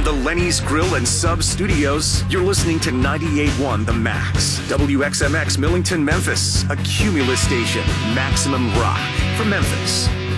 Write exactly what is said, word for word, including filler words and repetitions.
the Lenny's Grill and Sub Studios, you're listening to ninety-eight point one The Max. W X M X Millington, Memphis, a Cumulus station. Maximum rock for Memphis.